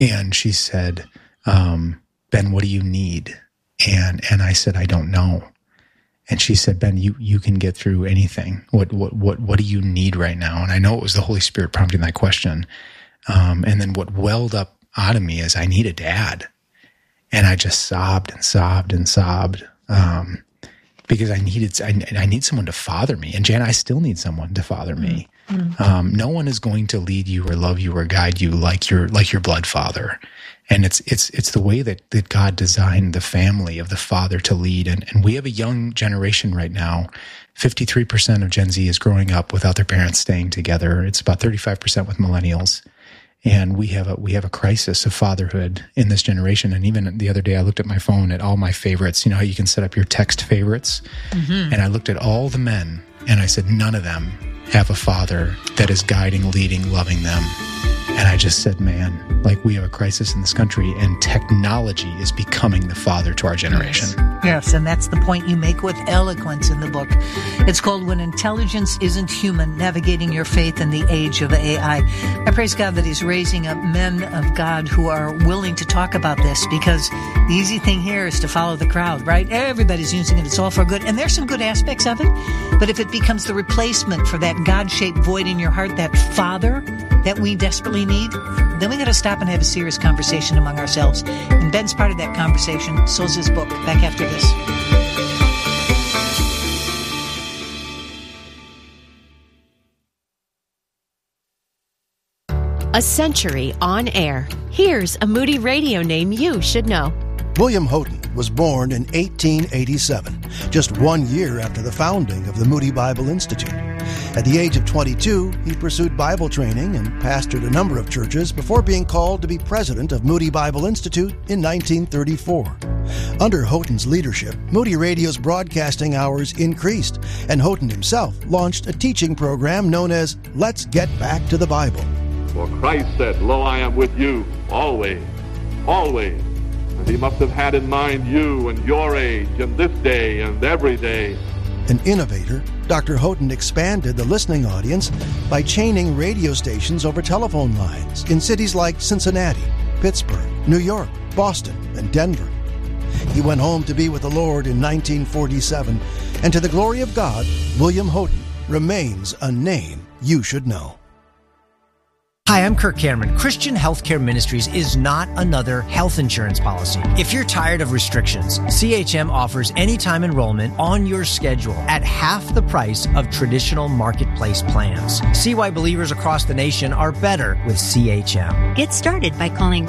And she said, Ben, what do you need? And I said, I don't know. And she said, Ben, you can get through anything. What do you need right now? And I know it was the Holy Spirit prompting that question. And then what welled up out of me is, I need a dad. And I just sobbed and sobbed and sobbed, because I need someone to father me. And Jan, I still need someone to father me. Mm-hmm. No one is going to lead you or love you or guide you like your blood father. And it's the way that God designed the family of the father to lead. And we have a young generation right now. 53% of Gen Z is growing up without their parents staying together. It's about 35% with millennials. And we have a crisis of fatherhood in this generation. And even the other day, I looked at my phone at all my favorites. You know how you can set up your text favorites? Mm-hmm. And I looked at all the men, and I said, none of them have a father that is guiding, leading, loving them. And I just said, man, like, we have a crisis in this country, and technology is becoming the father to our generation. Yes, and that's the point you make with eloquence in the book. It's called When Intelligence Isn't Human, Navigating Your Faith in the Age of AI. I praise God that he's raising up men of God who are willing to talk about this, because the easy thing here is to follow the crowd, right? Everybody's using it. It's all for good. And there's some good aspects of it. But if it becomes the replacement for that God-shaped void in your heart, that father that we desperately need, then we got to stop and have a serious conversation among ourselves. And Ben's part of that conversation. So's his book. Back after this. A century on air. Here's a Moody Radio name you should know. William Houghton was born in 1887, just 1 year after the founding of the Moody Bible Institute. At the age of 22, he pursued Bible training and pastored a number of churches before being called to be president of Moody Bible Institute in 1934. Under Houghton's leadership, Moody Radio's broadcasting hours increased, and Houghton himself launched a teaching program known as Let's Get Back to the Bible. For Christ said, "Lo, I am with you always, always." And he must have had in mind you and your age and this day and every day. An innovator, Dr. Houghton expanded the listening audience by chaining radio stations over telephone lines in cities like Cincinnati, Pittsburgh, New York, Boston, and Denver. He went home to be with the Lord in 1947, and to the glory of God, William Houghton remains a name you should know. Hi, I'm Kirk Cameron. Christian Healthcare Ministries is not another health insurance policy. If you're tired of restrictions, CHM offers anytime enrollment on your schedule at half the price of traditional marketplace plans. See why believers across the nation are better with CHM. Get started by calling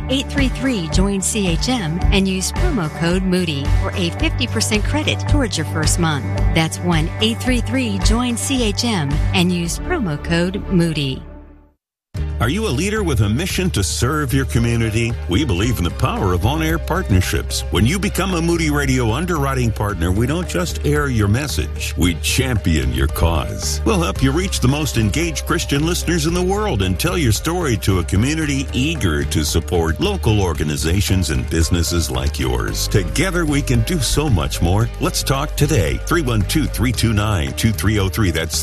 1-833-JOIN-CHM and use promo code Moody for a 50% credit towards your first month. That's 1-833-JOIN-CHM and use promo code Moody. Are you a leader with a mission to serve your community? We believe in the power of on-air partnerships. When you become a Moody Radio underwriting partner, we don't just air your message, we champion your cause. We'll help you reach the most engaged Christian listeners in the world and tell your story to a community eager to support local organizations and businesses like yours. Together we can do so much more. Let's talk today. 312-329-2303. That's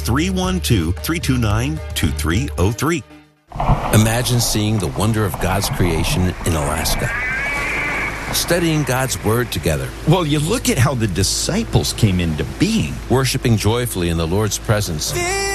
312-329-2303. Imagine seeing the wonder of God's creation in Alaska. Studying God's Word together. Well, you look at how the disciples came into being. Worshiping joyfully in the Lord's presence.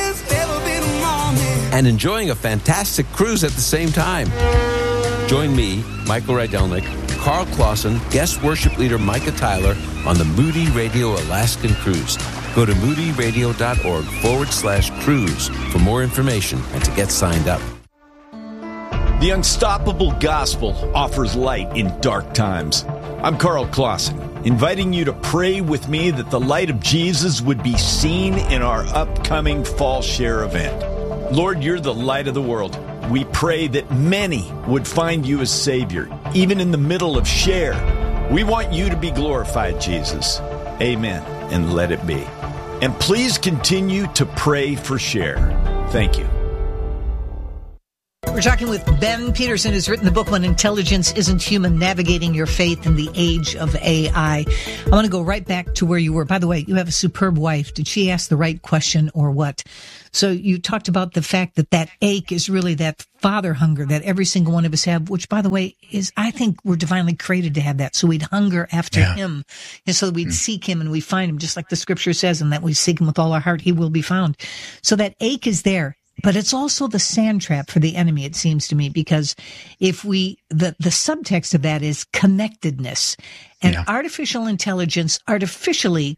And enjoying a fantastic cruise at the same time. Join me, Michael Rydelnik, Carl Clausen, guest worship leader Micah Tyler on the Moody Radio Alaskan Cruise. Go to moodyradio.org/cruise for more information and to get signed up. The Unstoppable Gospel offers light in dark times. I'm Carl Clausen, inviting you to pray with me that the light of Jesus would be seen in our upcoming Fall Share event. Lord, you're the light of the world. We pray that many would find you as Savior, even in the middle of Share. We want you to be glorified, Jesus. Amen, and let it be. And please continue to pray for Share. Thank you. We're talking with Ben Peterson, who's written the book When Intelligence Isn't Human, Navigating Your Faith in the Age of AI. I want to go right back to where you were. By the way, you have a superb wife. Did she ask the right question or what? So you talked about the fact that that ache is really that father hunger that every single one of us have, which, by the way, is, I think we're divinely created to have that. So we'd hunger after him, and so we'd seek him and we find him, just like the scripture says, and that we seek him with all our heart, he will be found. So that ache is there. But it's also the sand trap for the enemy, it seems to me, because if the subtext of that is connectedness, and artificial intelligence artificially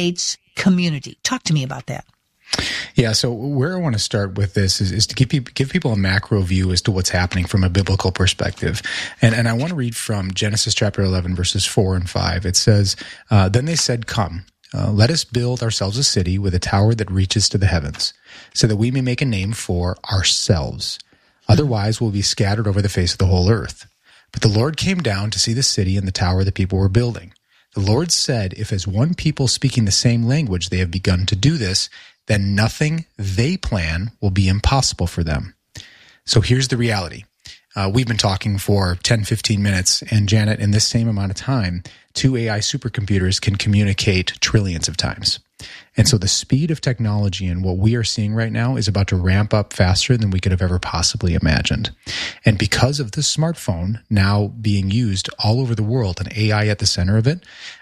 creates community. Talk to me about that. Yeah, so where I want to start with this is to give people a macro view as to what's happening from a biblical perspective. And I want to read from Genesis chapter 11, verses 4 and 5. It says, Then they said, Come, let us build ourselves a city with a tower that reaches to the heavens, so that we may make a name for ourselves. Otherwise we'll be scattered over the face of the whole earth. But the Lord came down to see the city and the tower the people were building. The Lord said, If as one people speaking the same language they have begun to do this, then nothing they plan will be impossible for them. So here's the reality. We've been talking for 10, 15 minutes, and Janet, in this same amount of time, 2 AI supercomputers can communicate trillions of times. And so the speed of technology and what we are seeing right now is about to ramp up faster than we could have ever possibly imagined. And because of the smartphone now being used all over the world and AI at the center of it,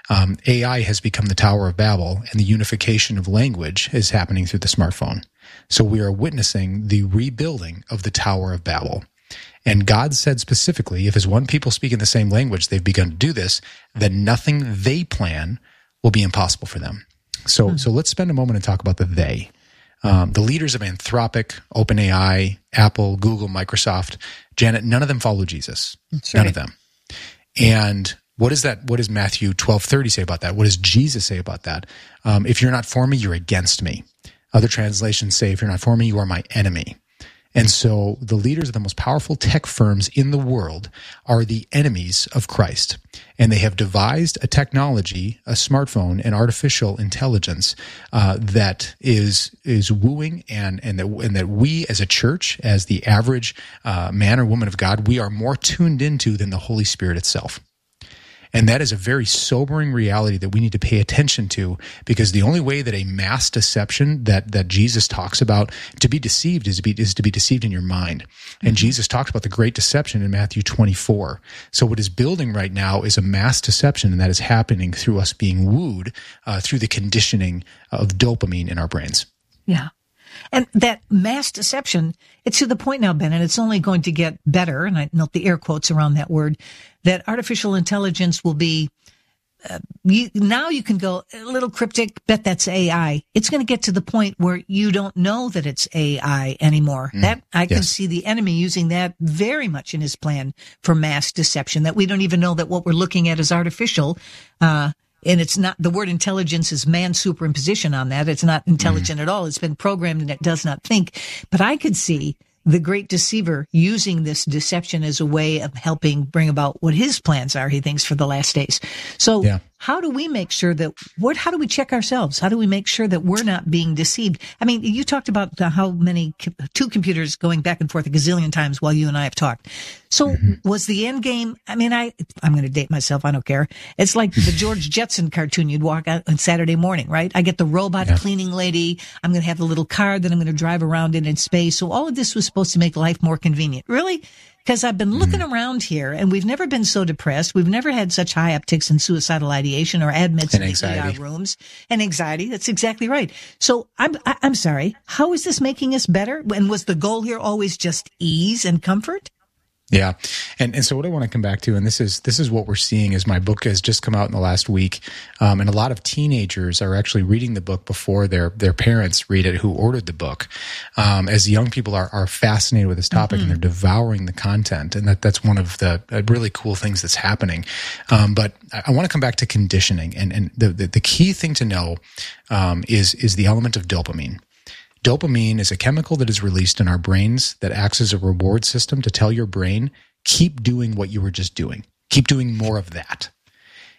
AI has become the Tower of Babel, and the unification of language is happening through the smartphone. So we are witnessing the rebuilding of the Tower of Babel. And God said specifically, if as one people speaking the same language they've begun to do this, then nothing they plan will be impossible for them. So let's spend a moment and talk about the they. The leaders of Anthropic, OpenAI, Apple, Google, Microsoft, Janet, none of them follow Jesus. That's none right. of them. And what is that? What does Matthew 12:30 say about that? What does Jesus say about that? If you're not for me, you're against me. Other translations say, if you're not for me, you are my enemy. And so the leaders of the most powerful tech firms in the world are the enemies of Christ. And they have devised a technology, a smartphone, an artificial intelligence that is wooing and that we as a church, as the average man or woman of God, we are more tuned into than the Holy Spirit itself. And that is a very sobering reality that we need to pay attention to, because the only way that a mass deception that Jesus talks about, to be deceived is to be deceived in your mind. And Jesus talks about the great deception in Matthew 24. So what is building right now is a mass deception, and that is happening through us being wooed through the conditioning of dopamine in our brains. Yeah. And that mass deception, it's to the point now, Ben, and it's only going to get better, and I note the air quotes around that word, that artificial intelligence will be, now you can go a little cryptic, bet that's AI. It's going to get to the point where you don't know that it's AI anymore. I can see the enemy using that very much in his plan for mass deception, that we don't even know that what we're looking at is artificial, and it's not, the word intelligence is man superimposition on that. It's not intelligent at all. It's been programmed and it does not think. But I could see the great deceiver using this deception as a way of helping bring about what his plans are, he thinks, for the last days. So how do we make sure that, how do we check ourselves? How do we make sure that we're not being deceived? I mean, you talked about how many, 2 computers going back and forth a gazillion times while you and I have talked. So was the end game, I mean, I'm going to date myself. I don't care. It's like the George Jetson cartoon you'd walk out on Saturday morning, right? I get the robot cleaning lady. I'm going to have the little car that I'm going to drive around in space. So all of this was supposed to make life more convenient. Really? Because I've been looking around here, and we've never been so depressed. We've never had such high upticks in suicidal ideation or admits in the ER rooms and anxiety. That's exactly right. So I'm sorry. How is this making us better? And was the goal here always just ease and comfort? Yeah. And so what I want to come back to, and this is what we're seeing, as my book has just come out in the last week. And a lot of teenagers are actually reading the book before their parents read it, who ordered the book. As young people are fascinated with this topic and they're devouring the content. And that's one of the really cool things that's happening. But I want to come back to conditioning. And the key thing to know, is the element of dopamine. Dopamine is a chemical that is released in our brains that acts as a reward system to tell your brain, keep doing what you were just doing. Keep doing more of that.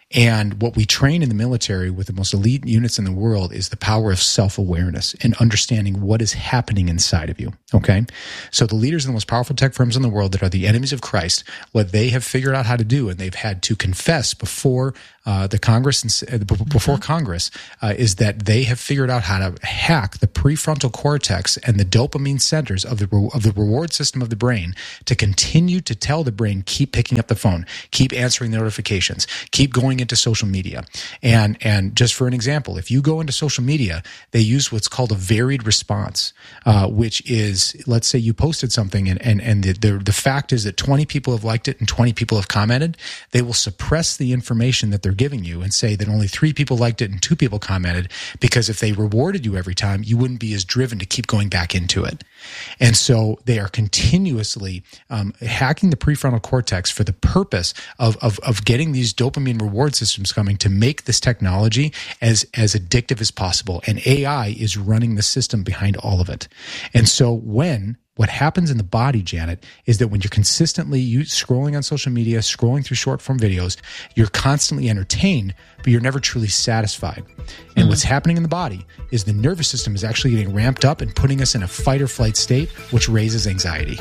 And what we train in the military with the most elite units in the world is the power of self-awareness and understanding what is happening inside of you, okay? So the leaders in the most powerful tech firms in the world that are the enemies of Christ, what they have figured out how to do, and they've had to confess before the Congress, before Congress, is that they have figured out how to hack the prefrontal cortex and the dopamine centers of the reward system of the brain to continue to tell the brain, keep picking up the phone, keep answering the notifications, keep going into social media. And just for an example, if you go into social media, they use what's called a varied response, which is, let's say you posted something and the fact is that 20 people have liked it and 20 people have commented. They will suppress the information that they're giving you and say that only 3 people liked it and 2 people commented, because if they rewarded you every time, you wouldn't be as driven to keep going back into it. And so they are continuously hacking the prefrontal cortex for the purpose of getting these dopamine reward systems coming to make this technology as addictive as possible. And AI is running the system behind all of it. And so what happens in the body, Janet, is that when you're consistently scrolling on social media, scrolling through short-form videos, you're constantly entertained, but you're never truly satisfied. And what's happening in the body is the nervous system is actually getting ramped up and putting us in a fight-or-flight state, which raises anxiety.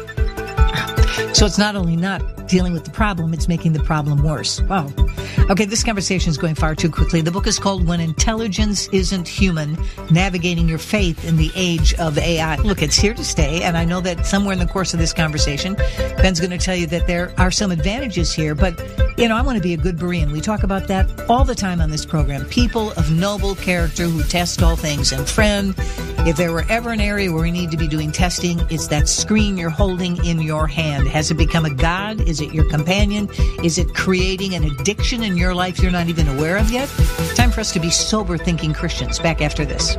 So it's not only not dealing with the problem, it's making the problem worse. Wow. Okay, this conversation is going far too quickly. The book is called When Intelligence Isn't Human, Navigating Your Faith in the Age of AI. Look, it's here to stay, and I know that somewhere in the course of this conversation, Ben's going to tell you that there are some advantages here, but, I want to be a good Berean. We talk about that all the time on this program. People of noble character who test all things. And friend, if there were ever an area where we need to be doing testing, it's that screen you're holding in your hand. Has it become a god? Is it your companion? Is it creating an addiction in your life you're not even aware of yet? Time for us to be sober-thinking Christians. Back after this.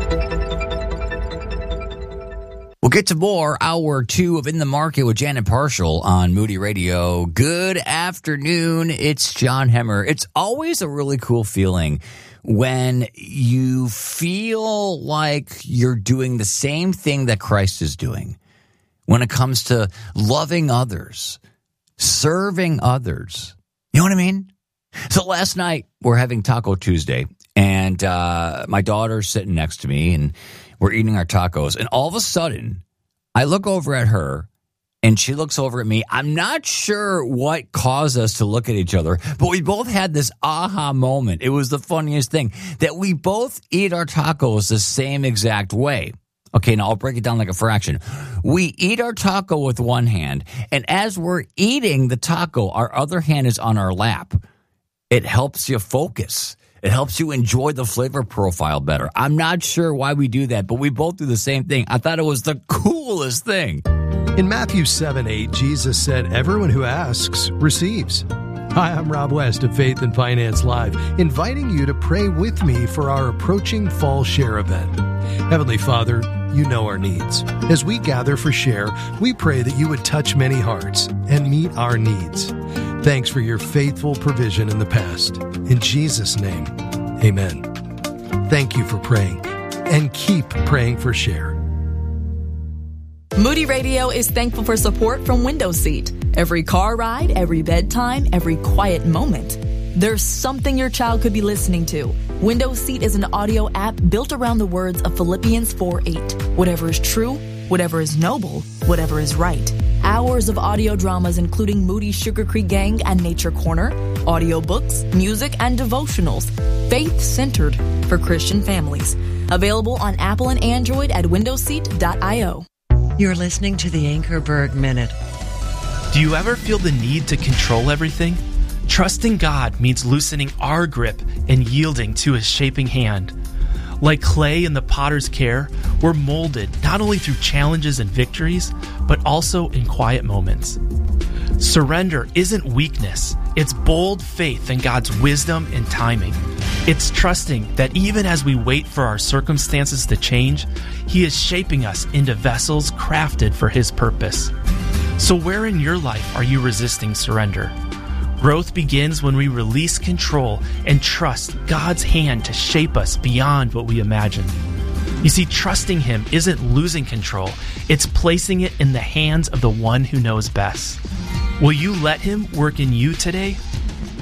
We'll get to more Hour 2 of In the Market with Janet Parshall on Moody Radio. Good afternoon. It's John Hemmer. It's always a really cool feeling when you feel like you're doing the same thing that Christ is doing when it comes to loving others, serving others. You know what I mean? So last night, we're having Taco Tuesday, and my daughter's sitting next to me, and we're eating our tacos, and all of a sudden, I look over at her, and she looks over at me. I'm not sure what caused us to look at each other, but we both had this aha moment. It was the funniest thing, that we both eat our tacos the same exact way. Okay, now I'll break it down like a fraction. We eat our taco with one hand, and as we're eating the taco, our other hand is on our lap. It helps you focus. It helps you enjoy the flavor profile better. I'm not sure why we do that, but we both do the same thing. I thought it was the coolest thing. In Matthew 7:8, Jesus said, "Everyone who asks receives." Hi, I'm Rob West of Faith and Finance Live, inviting you to pray with me for our approaching Fall Share event. Heavenly Father, you know our needs. As we gather for Share, we pray that you would touch many hearts and meet our needs. Thanks for your faithful provision in the past. In Jesus' name, amen. Thank you for praying, and keep praying for Share. Moody Radio is thankful for support from Windows Seat. Every car ride, every bedtime, every quiet moment, there's something your child could be listening to. Windows Seat is an audio app built around the words of Philippians 4:8. Whatever is true, whatever is noble, whatever is right. Hours of audio dramas including Moody's Sugar Creek Gang and Nature Corner, audiobooks, music, and devotionals, faith-centered for Christian families. Available on Apple and Android at windowseat.io. You're listening to the Anchorberg Minute. Do you ever feel the need to control everything? Trusting God means loosening our grip and yielding to His shaping hand. Like clay in the potter's care, we're molded not only through challenges and victories, but also in quiet moments. Surrender isn't weakness. It's bold faith in God's wisdom and timing. It's trusting that even as we wait for our circumstances to change, He is shaping us into vessels crafted for His purpose. So where in your life are you resisting surrender? Growth begins when we release control and trust God's hand to shape us beyond what we imagine. You see, trusting Him isn't losing control. It's placing it in the hands of the one who knows best. Will you let Him work in you today?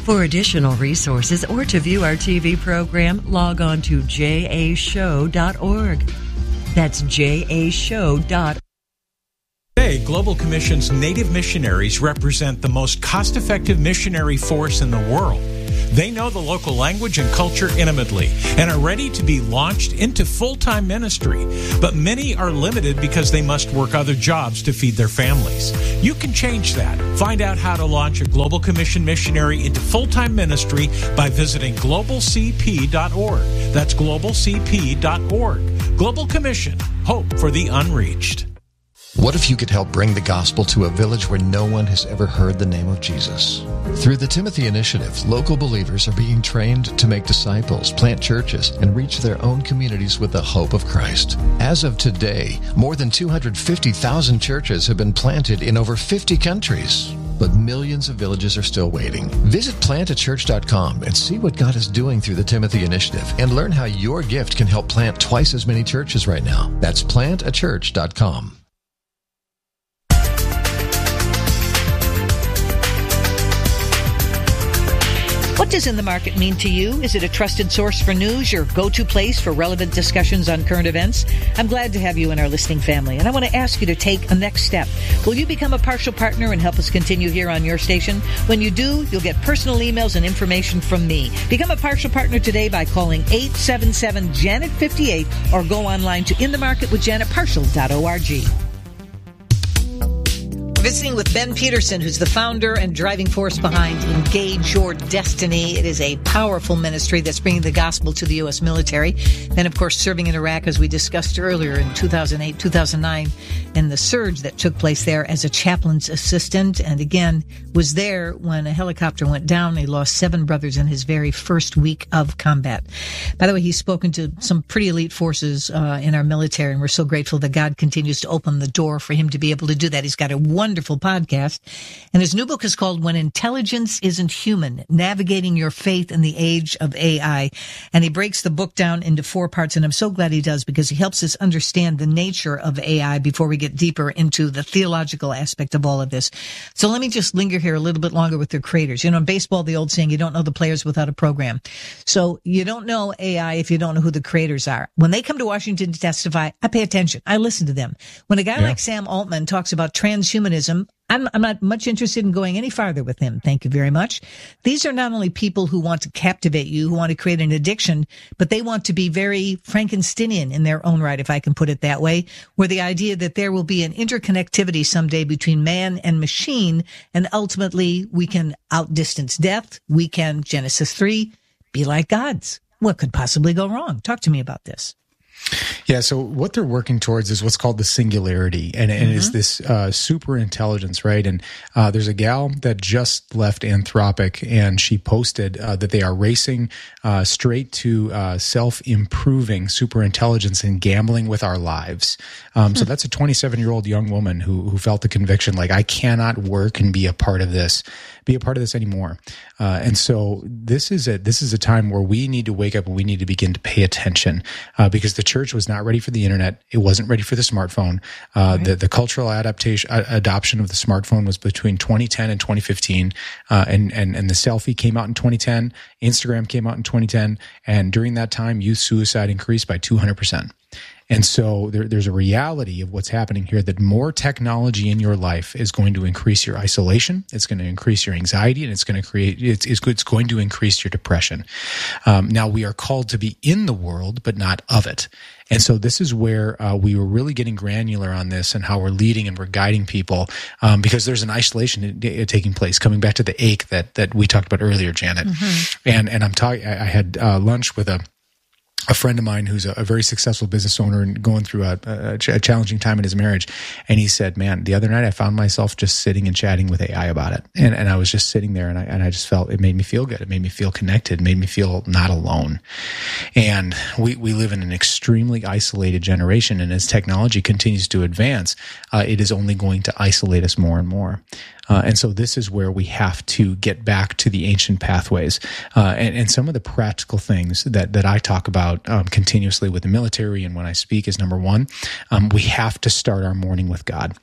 For additional resources or to view our TV program, log on to jashow.org. That's jashow.org. Today, Global Commission's Native missionaries represent the most cost-effective missionary force in the world. They know the local language and culture intimately and are ready to be launched into full-time ministry. But many are limited because they must work other jobs to feed their families. You can change that. Find out how to launch a Global Commission missionary into full-time ministry by visiting globalcp.org. That's globalcp.org. Global Commission. Hope for the unreached. What if you could help bring the gospel to a village where no one has ever heard the name of Jesus? Through the Timothy Initiative, local believers are being trained to make disciples, plant churches, and reach their own communities with the hope of Christ. As of today, more than 250,000 churches have been planted in over 50 countries. But millions of villages are still waiting. Visit plantachurch.com and see what God is doing through the Timothy Initiative and learn how your gift can help plant twice as many churches right now. That's plantachurch.com. What does In the Market mean to you? Is it a trusted source for news, your go-to place for relevant discussions on current events? I'm glad to have you in our listening family, and I want to ask you to take a next step. Will you become a partial partner and help us continue here on your station? When you do, you'll get personal emails and information from me. Become a partial partner today by calling 877-JANET-58 or go online to inthemarketwithjanetpartial.org. Visiting with Ben Peterson, who's the founder and driving force behind Engage Your Destiny. It is a powerful ministry that's bringing the gospel to the U.S. military. And, of course, serving in Iraq, as we discussed earlier in 2008, 2009, and the surge that took place there as a chaplain's assistant. And, again, was there when a helicopter went down. He lost 7 brothers in his very first week of combat. By the way, he's spoken to some pretty elite forces in our military, and we're so grateful that God continues to open the door for him to be able to do that. He's got a wonderful podcast, and his new book is called When Intelligence Isn't Human, Navigating Your Faith in the Age of AI. And he breaks the book down into 4 parts, and I'm so glad he does, because he helps us understand the nature of AI before we get deeper into the theological aspect of all of this. So let me just linger here a little bit longer with their creators. You know, in baseball, the old saying, you don't know the players without a program. So you don't know AI if you don't know who the creators are. When they come to Washington to testify, I pay attention. I listen to them. When a guy like Sam Altman talks about transhumanism, I'm not much interested in going any farther with him. Thank you very much. These are not only people who want to captivate you, who want to create an addiction, but they want to be very Frankensteinian in their own right, if I can put it that way, where the idea that there will be an interconnectivity someday between man and machine, and ultimately we can outdistance death. We can, Genesis 3, be like gods. What could possibly go wrong? Talk to me about this. Yeah, so what they're working towards is what's called the singularity, and it is this super intelligence, right? And there's a gal that just left Anthropic, and she posted that they are racing straight to self-improving super intelligence and gambling with our lives. So that's a 27-year-old young woman who felt the conviction, like, I cannot work and be a part of this anymore. And so this is a time where we need to wake up and we need to begin to pay attention, because the church was not ready for the internet. It wasn't ready for the smartphone. The cultural adoption of the smartphone was between 2010 and 2015. And the selfie came out in 2010. Instagram came out in 2010. And during that time, youth suicide increased by 200%. And so there's a reality of what's happening here, that more technology in your life is going to increase your isolation. It's going to increase your anxiety, and it's going to increase your depression. Now, we are called to be in the world, but not of it. And so this is where we were really getting granular on this and how we're leading and we're guiding people, because there's an isolation taking place. Coming back to the ache that we talked about earlier, Janet. And I had lunch with a friend of mine who's a very successful business owner and going through a challenging time in his marriage. And he said, man, the other night I found myself just sitting and chatting with AI about it. And I was just sitting there, and I just felt it made me feel good. It made me feel connected. It made me feel not alone. And we live in an extremely isolated generation. And as technology continues to advance, it is only going to isolate us more and more. And so this is where we have to get back to the ancient pathways. And some of the practical things that I talk about continuously with the military and when I speak is, number one, we have to start our morning with God.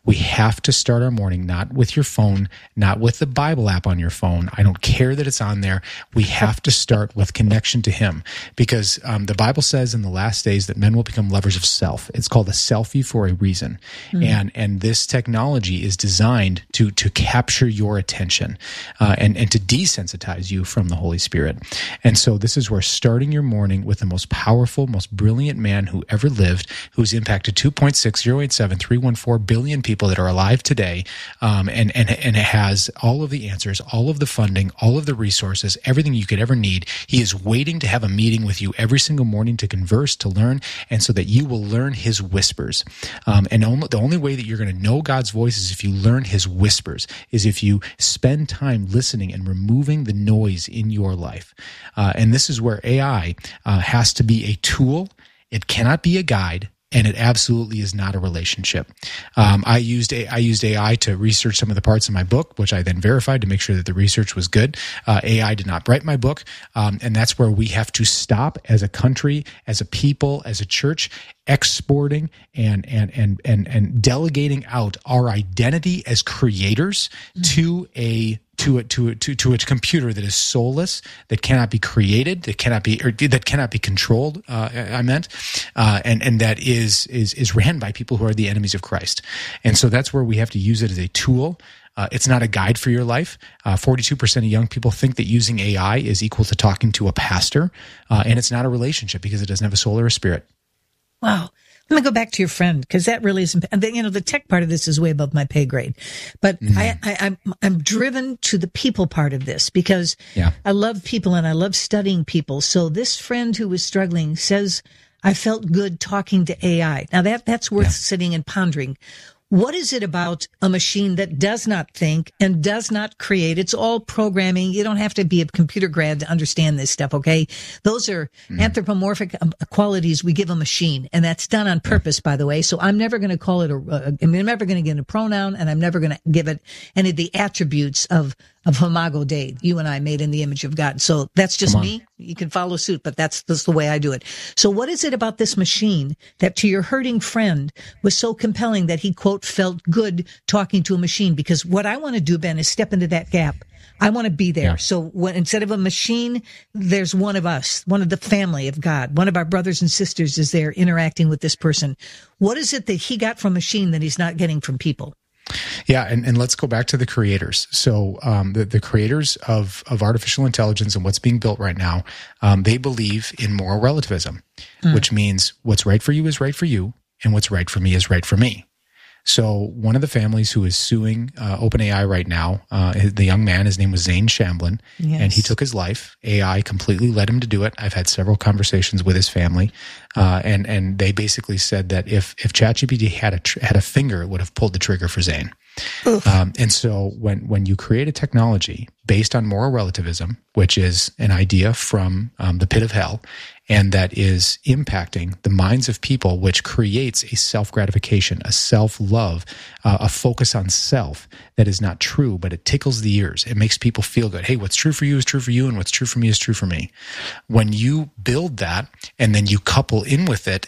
We have to start our morning not with your phone, not with the Bible app on your phone. I don't care that it's on there. We have to start with connection to Him, because the Bible says in the last days that men will become lovers of self. It's called a selfie for a reason. And this technology is designed to capture your attention and to desensitize you from the Holy Spirit. And so this is where starting your morning with the most powerful, most brilliant man who ever lived, who's impacted 2.6087314 billion people that are alive today, and it has all of the answers, all of the funding, all of the resources, everything you could ever need. He is waiting to have a meeting with you every single morning to converse, to learn, and so that you will learn His whispers. The only way that you're going to know God's voice is if you learn His whispers, is if you spend time listening and removing the noise in your life. And this is where AI has to be a tool. It cannot be a guide. And it absolutely is not a relationship. I used AI to research some of the parts of my book, which I then verified to make sure that the research was good. AI did not write my book, and that's where we have to stop as a country, as a people, as a church, exporting and delegating out our identity as creators to a computer that is soulless, that cannot be created, that cannot be controlled. And that is ran by people who are the enemies of Christ. And so that's where we have to use it as a tool. It's not a guide for your life. 42% of young people think that using AI is equal to talking to a pastor, and it's not a relationship because it doesn't have a soul or a spirit. Wow. Let me go back to your friend, because that really isn't, and the tech part of this is way above my pay grade. But I'm driven to the people part of this, because I love people and I love studying people. So this friend who was struggling says, I felt good talking to AI. Now that's worth sitting and pondering. What is it about a machine that does not think and does not create? It's all programming. You don't have to be a computer grad to understand this stuff, okay? Those are anthropomorphic qualities we give a machine, and that's done on purpose, by the way. So I'm never going to call it I'm never going to give it a pronoun, and I'm never going to give it any of the attributes of Imago Dei, you and I made in the image of God. So that's just me. You can follow suit, but that's the way I do it. So what is it about this machine that to your hurting friend was so compelling that he, quote, felt good talking to a machine? Because what I want to do, Ben, is step into that gap. I want to be there. Yeah. So instead of a machine, there's one of us, one of the family of God. One of our brothers and sisters is there interacting with this person. What is it that he got from machine that he's not getting from people? Yeah, and let's go back to the creators. So the creators of artificial intelligence and what's being built right now, they believe in moral relativism, which means what's right for you is right for you, and what's right for me is right for me. So one of the families who is suing OpenAI right now, the young man, his name was Zane Shamblin, and he took his life. AI completely led him to do it. I've had several conversations with his family, and they basically said that if ChatGPT had a finger, it would have pulled the trigger for Zane. And so when you create a technology based on moral relativism, which is an idea from the pit of hell, and that is impacting the minds of people, which creates a self-gratification, a self-love, a focus on self that is not true, but it tickles the ears. It makes people feel good. Hey, what's true for you is true for you, and what's true for me is true for me. When you build that, and then you couple in with it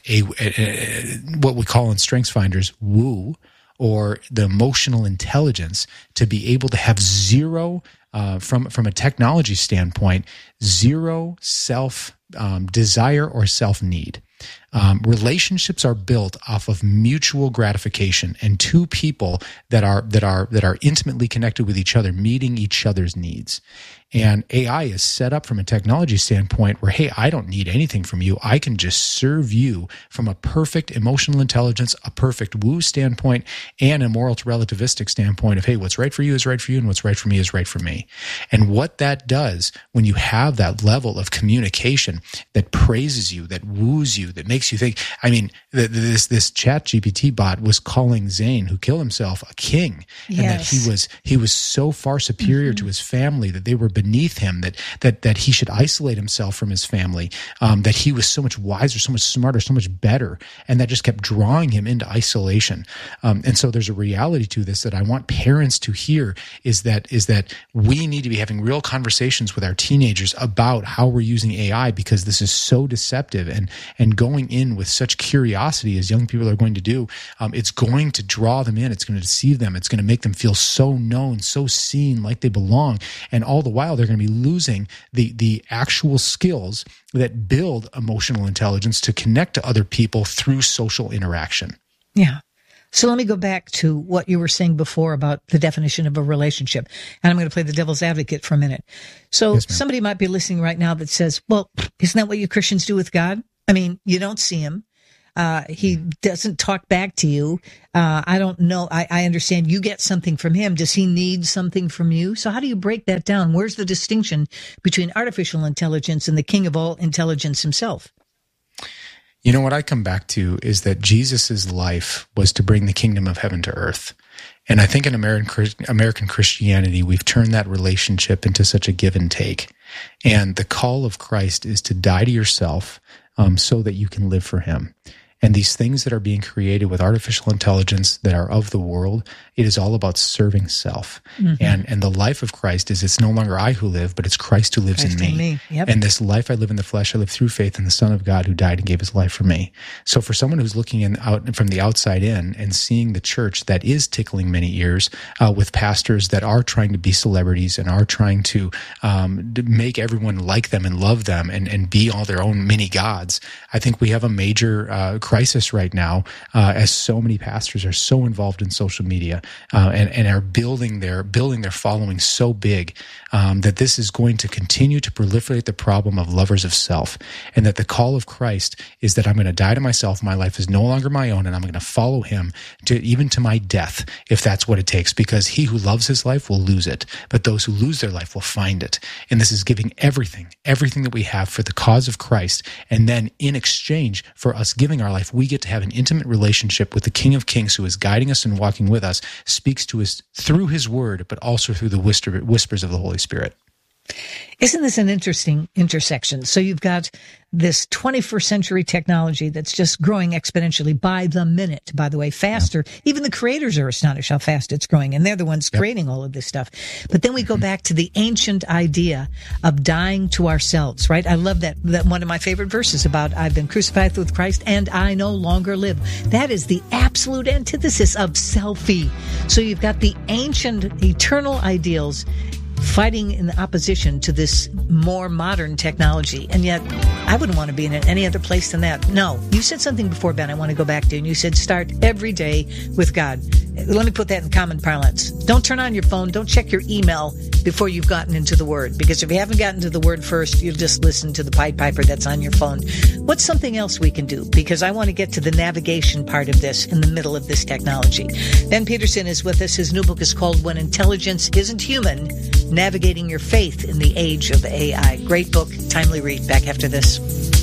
what we call in StrengthsFinders woo, or the emotional intelligence to be able to have zero, from a technology standpoint, zero self desire or self need. Relationships are built off of mutual gratification and two people that are intimately connected with each other, meeting each other's needs. And AI is set up from a technology standpoint where, hey, I don't need anything from you. I can just serve you from a perfect emotional intelligence, a perfect woo standpoint, and a moral relativistic standpoint of, hey, what's right for you is right for you, and what's right for me is right for me. And what that does when you have that level of communication that praises you, that woos you, that makes you think, I mean, this ChatGPT bot was calling Zane, who killed himself, a king, and that he was so far superior to his family, that they were beneath him, that he should isolate himself from his family, that he was so much wiser, so much smarter, so much better, and that just kept drawing him into isolation. And so there's a reality to this that I want parents to hear, is that we need to be having real conversations with our teenagers about how we're using AI, because this is so deceptive and going going in with such curiosity as young people are going to do, it's going to draw them in. It's going to deceive them. It's going to make them feel so known, so seen, like they belong. And all the while, they're going to be losing the actual skills that build emotional intelligence to connect to other people through social interaction. Yeah. So let me go back to what you were saying before about the definition of a relationship. And I'm going to play the devil's advocate for a minute. So somebody might be listening right now that says, well, isn't that what you Christians do with God? I mean, you don't see him. He doesn't talk back to you. I don't know. I understand you get something from him. Does he need something from you? So how do you break that down? Where's the distinction between artificial intelligence and the king of all intelligence himself? You know, what I come back to is that Jesus's life was to bring the kingdom of heaven to earth. And I think in American Christianity, we've turned that relationship into such a give and take. And the call of Christ is to die to yourself so that you can live for him. And these things that are being created with artificial intelligence that are of the world, it is all about serving self. Mm-hmm. And the life of Christ is, it's no longer I who live, but it's Christ who lives in me. Yep. And this life I live in the flesh, I live through faith in the Son of God who died and gave his life for me. So for someone who's looking out from the outside in and seeing the church that is tickling many ears with pastors that are trying to be celebrities and are trying to make everyone like them and love them and be all their own mini gods, I think we have a major crisis right now, as so many pastors are so involved in social media and are building their following so big that this is going to continue to proliferate the problem of lovers of self, and that the call of Christ is that I'm going to die to myself. My life is no longer my own, and I'm going to follow him even to my death, if that's what it takes, because he who loves his life will lose it, but those who lose their life will find it. And this is giving everything that we have for the cause of Christ, and then in exchange for us giving our life, we get to have an intimate relationship with the King of Kings who is guiding us and walking with us, speaks to us through his word, but also through the whispers of the Holy Spirit. Isn't this an interesting intersection? So you've got this 21st century technology that's just growing exponentially by the minute, by the way, faster. Yeah. Even the creators are astonished how fast it's growing, and they're the ones creating all of this stuff. But then we go back to the ancient idea of dying to ourselves, right? I love that one of my favorite verses about I've been crucified with Christ and I no longer live. That is the absolute antithesis of selfie. So you've got the ancient eternal ideals fighting in opposition to this more modern technology. And yet, I wouldn't want to be in any other place than that. No. You said something before, Ben, I want to go back to, and you said start every day with God. Let me put that in common parlance. Don't turn on your phone. Don't check your email before you've gotten into the Word. Because if you haven't gotten to the Word first, you'll just listen to the Pied Piper that's on your phone. What's something else we can do? Because I want to get to the navigation part of this in the middle of this technology. Ben Peterson is with us. His new book is called When Intelligence Isn't Human, Navigating Your Faith in the Age of AI. Great book, timely read. Back after this.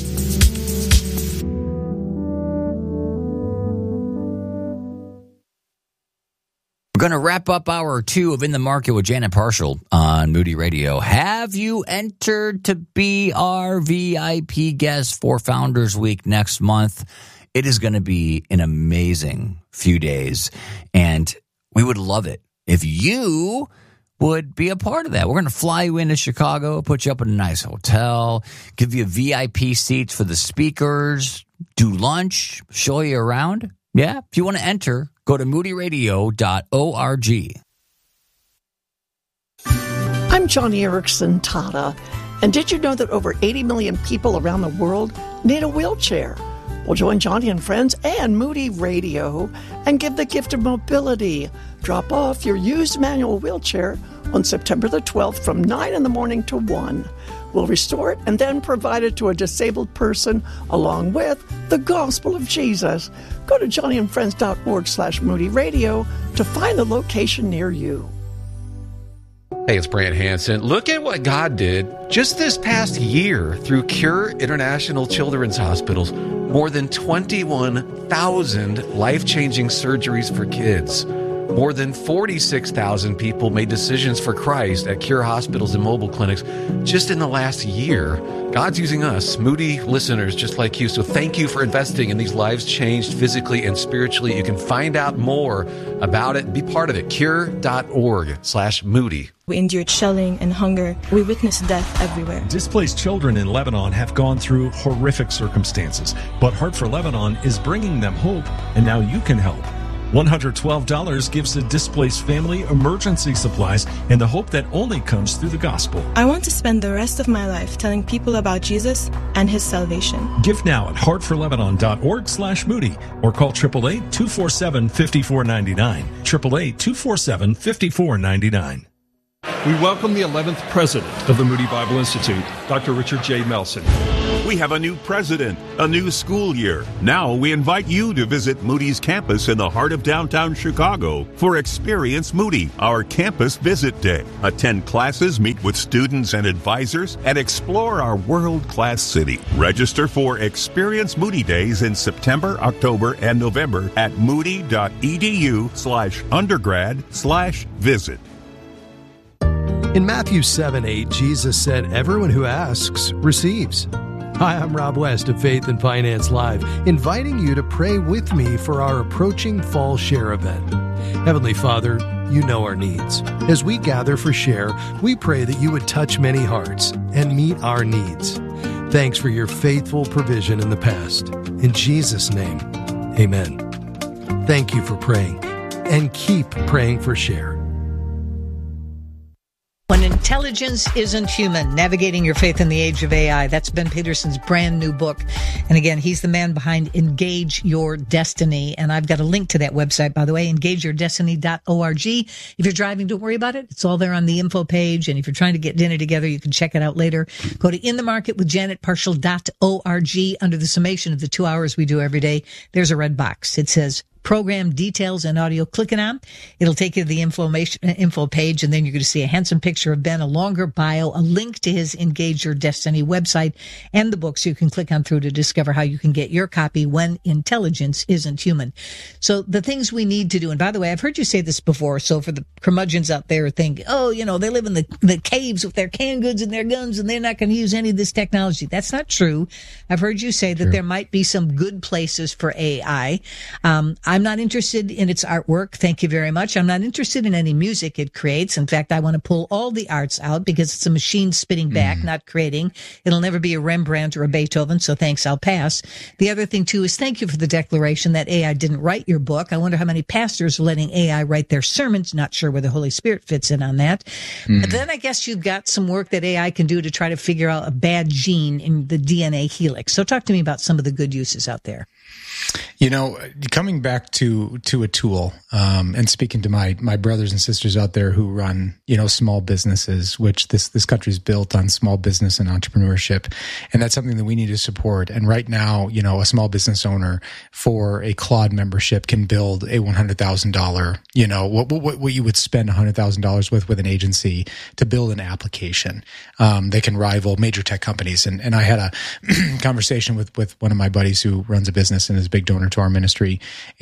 We're going to wrap up hour 2 of In the Market with Janet Parshall on Moody Radio. Have you entered to be our VIP guest for Founders Week next month? It is going to be an amazing few days, and we would love it if you would be a part of that. We're going to fly you into Chicago, put you up in a nice hotel, give you VIP seats for the speakers, do lunch, show you around. Yeah, if you want to enter, go to moodyradio.org. I'm Johnny Erickson Tata, and did you know that over 80 million people around the world need a wheelchair? Well, join Johnny and friends and Moody Radio and give the gift of mobility. Drop off your used manual wheelchair on September the 12th from 9 in the morning to 1. We'll restore it and then provide it to a disabled person along with the gospel of Jesus. Go to johnnyandfriends.org/Moody Radio to find the location near you. Hey, it's Brant Hansen. Look at what God did just this past year through Cure International Children's Hospitals. More than 21,000 life-changing surgeries for kids. More than 46,000 people made decisions for Christ at Cure hospitals and mobile clinics just in the last year. God's using us, Moody listeners just like you. So thank you for investing in these lives changed physically and spiritually. You can find out more about it. Be part of it. Cure.org/Moody. We endured shelling and hunger. We witnessed death everywhere. Displaced children in Lebanon have gone through horrific circumstances, but Heart for Lebanon is bringing them hope, and now you can help. $112 gives a displaced family emergency supplies and the hope that only comes through the gospel. I want to spend the rest of my life telling people about Jesus and his salvation. Give now at heartforlebanon.org/Moody or call 888-247-5499. 888-247-5499. We welcome the 11th president of the Moody Bible Institute, Dr. Richard J. Melson. We have a new president, a new school year. Now we invite you to visit Moody's campus in the heart of downtown Chicago for Experience Moody, our campus visit day. Attend classes, meet with students and advisors, and explore our world-class city. Register for Experience Moody Days in September, October, and November at moody.edu/undergrad/visit. In Matthew 7:8, Jesus said, "Everyone who asks receives." Hi, I'm Rob West of Faith and Finance Live, inviting you to pray with me for our approaching Fall Share event. Heavenly Father, you know our needs. As we gather for Share, we pray that you would touch many hearts and meet our needs. Thanks for your faithful provision in the past. In Jesus' name, amen. Thank you for praying, and keep praying for Share. When Intelligence Isn't Human, Navigating Your Faith in the Age of AI. That's Ben Peterson's brand new book. And again, he's the man behind Engage Your Destiny. And I've got a link to that website, by the way, engageyourdestiny.org. If you're driving, don't worry about it. It's all there on the info page. And if you're trying to get dinner together, you can check it out later. Go to inthemarketwithjanetparshall.org. Under the summation of the 2 hours we do every day, there's a red box. It says Program Details and Audio. Click it on. It'll take you to the info page, and then you're going to see a handsome picture of Ben, a longer bio, a link to his Engage Your Destiny website, and the book, so you can click on through to discover how you can get your copy When Intelligence Isn't Human. So the things we need to do, and by the way, I've heard you say this before, so for the curmudgeons out there who think, oh, you know, they live in the caves with their canned goods and their guns, and they're not going to use any of this technology. That's not true. I've heard you say that there might be some good places for AI. I'm not interested in its artwork. Thank you very much. I'm not interested in any music it creates. In fact, I want to pull all the arts out because it's a machine spitting back, not creating. It'll never be a Rembrandt or a Beethoven, so thanks, I'll pass. The other thing, too, is thank you for the declaration that AI didn't write your book. I wonder how many pastors are letting AI write their sermons. Not sure where the Holy Spirit fits in on that. But then I guess you've got some work that AI can do to try to figure out a bad gene in the DNA helix. So talk to me about some of the good uses out there. You know, coming back to a tool, and speaking to my brothers and sisters out there who run, you know, small businesses, which this country is built on small business and entrepreneurship. And that's something that we need to support. And right now, you know, a small business owner for a Claude membership can build a $100,000, you know, what you would spend $100,000 with an agency to build an application. They can rival major tech companies. And I had a conversation with one of my buddies who runs a business and is a big donor to our ministry.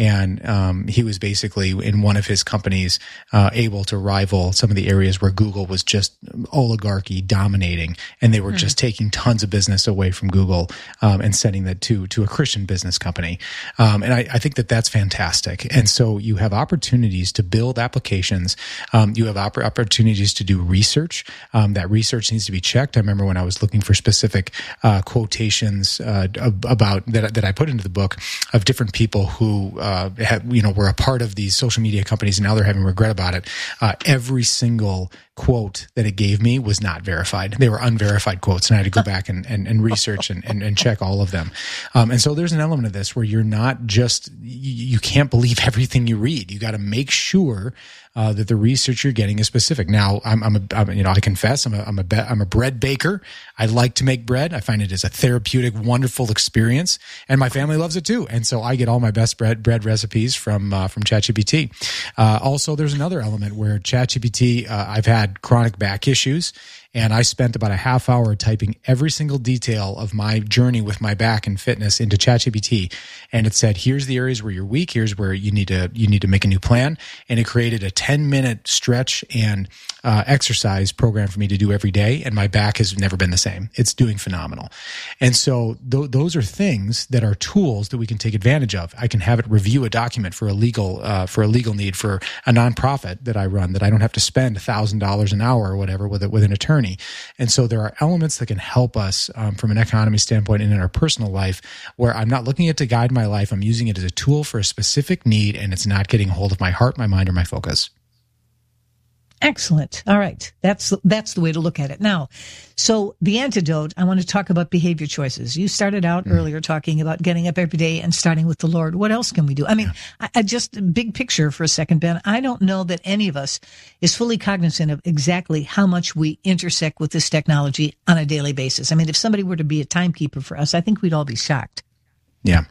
And he was basically in one of his companies able to rival some of the areas where Google was just oligarchy dominating, and they were just taking tons of business away from Google and sending that to a Christian business company. And I think that that's fantastic. And so you have opportunities to build applications. You have opportunities to do research. That research needs to be checked. I remember when I was looking for specific quotations about that I put into the book of different people who were a part of these social media companies, and now they're having regret about it. Every single quote that it gave me was not verified. They were unverified quotes, and I had to go back and research and check all of them. And so there's an element of this where you're not just, you can't believe everything you read. You got to make sure that the research you're getting is specific. Now, I confess, I'm a bread baker. I like to make bread. I find it is a therapeutic, wonderful experience, and my family loves it too. And so I get all my best bread recipes from ChatGPT. Also, there's another element where ChatGPT, I've had chronic back issues, And I spent about a half hour typing every single detail of my journey with my back and fitness into ChatGPT. And it said, here's the areas where you're weak. Here's where you need to make a new plan. And it created a 10-minute stretch and exercise program for me to do every day. And my back has never been the same. It's doing phenomenal. And so those are things that are tools that we can take advantage of. I can have it review a document for a legal need for a nonprofit that I run, that I don't have to spend $1,000 an hour or whatever with an attorney. And so there are elements that can help us from an economy standpoint and in our personal life, where I'm not looking at it to guide my life. I'm using it as a tool for a specific need, and it's not getting a hold of my heart, my mind, or my focus. Excellent. All right. That's the way to look at it. Now, so the antidote, I want to talk about behavior choices. You started out earlier talking about getting up every day and starting with the Lord. What else can we do? I mean, I just big picture for a second, Ben. I don't know that any of us is fully cognizant of exactly how much we intersect with this technology on a daily basis. I mean, if somebody were to be a timekeeper for us, I think we'd all be shocked. Yeah.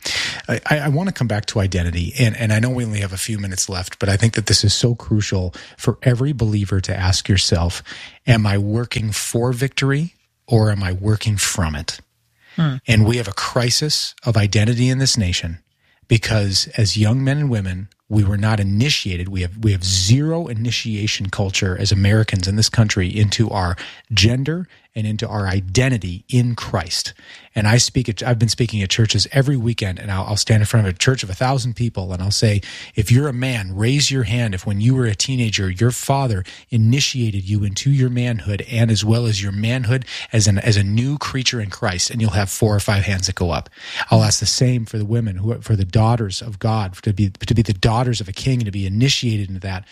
I want to come back to identity, and I know we only have a few minutes left, but I think that this is so crucial for every believer to ask yourself, am I working for victory or am I working from it? And we have a crisis of identity in this nation because as young men and women, we were not initiated. We have zero initiation culture as Americans in this country into our gender and into our identity in Christ. And I've been speaking at churches every weekend, and I'll stand in front of a church of 1,000 people, and I'll say, if you're a man, raise your hand if when you were a teenager, your father initiated you into your manhood and as well as your manhood as a new creature in Christ, and you'll have 4 or 5 hands that go up. I'll ask the same for the women, for the daughters of God, to be the daughters of a king and to be initiated into that,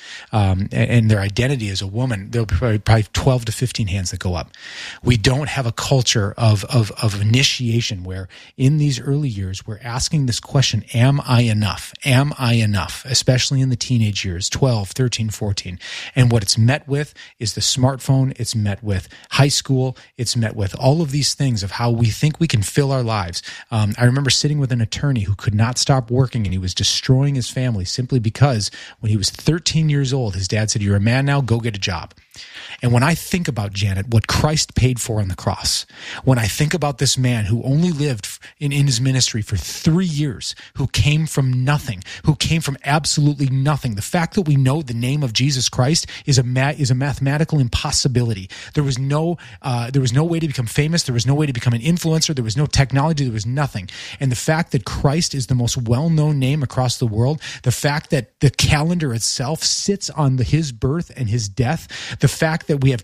and their identity as a woman. There'll be probably 12 to 15 hands that go up. We don't have a culture of initiation where in these early years we're asking this question, am I enough? Am I enough? Especially in the teenage years, 12, 13, 14. And what it's met with is the smartphone. It's met with high school. It's met with all of these things of how we think we can fill our lives. I remember sitting with an attorney who could not stop working, and he was destroying his family simply because when he was 13 years old, his dad said, you're a man now, go get a job. And when I think about, Janet, what Christ paid for on the cross, when I think about this man who only lived in his ministry for 3 years, who came from nothing, who came from absolutely nothing, the fact that we know the name of Jesus Christ is a mathematical impossibility. There was no way to become famous. There was no way to become an influencer. There was no technology. There was nothing. And the fact that Christ is the most well-known name across the world, the fact that the calendar itself sits on his birth and his death, the fact that we have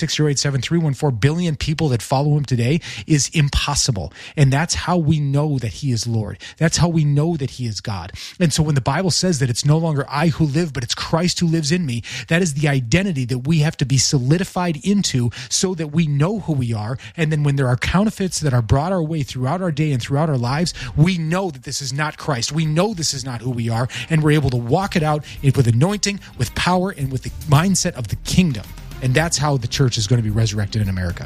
2.6087314 billion people that follow him today is impossible. And that's how we know that he is Lord. That's how we know that he is God. And so when the Bible says that it's no longer I who live, but it's Christ who lives in me, that is the identity that we have to be solidified into so that we know who we are. And then when there are counterfeits that are brought our way throughout our day and throughout our lives, we know that this is not Christ. We know this is not who we are, and we're able to walk it out with anointing, with power, and with the mindset of the kingdom. And that's how the church is going to be resurrected in America.